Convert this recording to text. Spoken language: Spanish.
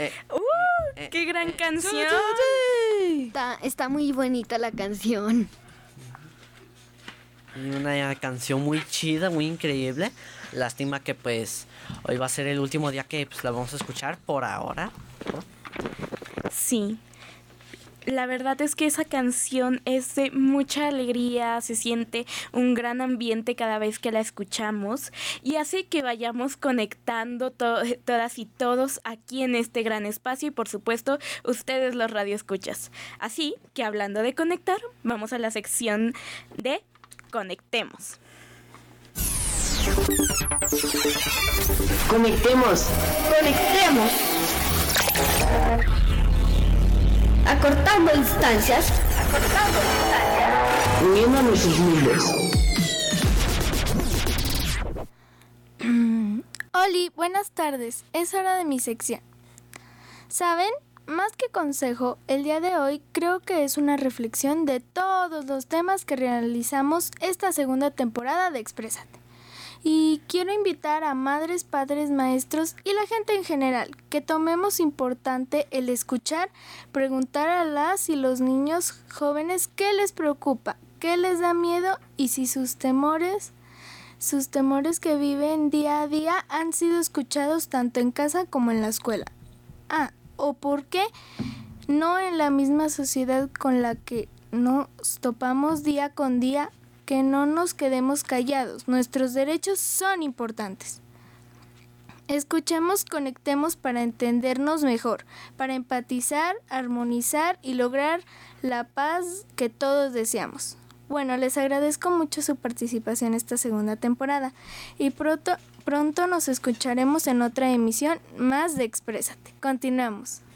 ¡Qué gran canción! Está muy bonita la canción. Una canción muy chida, muy increíble. Lástima que pues hoy va a ser el último día que pues la vamos a escuchar por ahora. Sí. La verdad es que esa canción es de mucha alegría, se siente un gran ambiente cada vez que la escuchamos y hace que vayamos conectando todas y todos aquí en este gran espacio y por supuesto ustedes los radioescuchas. Así que hablando de conectar, vamos a la sección de Conectemos. Conectemos. Acortando distancias. Uniendo nuestros mundos. Oli, buenas tardes. Es hora de mi sección. ¿Saben? Más que consejo, el día de hoy creo que es una reflexión de todos los temas que realizamos esta segunda temporada de Exprésate. Y quiero invitar a madres, padres, maestros y la gente en general que tomemos importante el escuchar, preguntar a las y los niños jóvenes qué les preocupa, qué les da miedo y si sus temores que viven día a día han sido escuchados tanto en casa como en la escuela. O por qué no en la misma sociedad con la que nos topamos día con día. Que no nos quedemos callados, nuestros derechos son importantes. Escuchemos, conectemos para entendernos mejor, para empatizar, armonizar y lograr la paz que todos deseamos. Bueno, les agradezco mucho su participación esta segunda temporada y pronto nos escucharemos en otra emisión más de Exprésate. Continuamos.